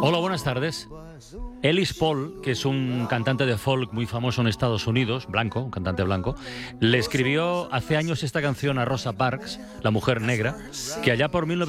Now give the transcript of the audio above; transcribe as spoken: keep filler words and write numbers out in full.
Hola, buenas tardes. Ellis Paul, que es un cantante de folk muy famoso en Estados Unidos, blanco, un cantante blanco, le escribió hace años esta canción a Rosa Parks, la mujer negra, que allá por mil novecientos